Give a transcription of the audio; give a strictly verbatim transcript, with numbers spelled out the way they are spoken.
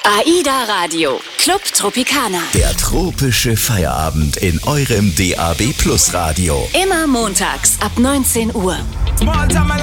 AIDA Radio, Club Tropicana. Der tropische Feierabend in eurem D A B Plus Radio. Immer montags ab neunzehn Uhr. Small time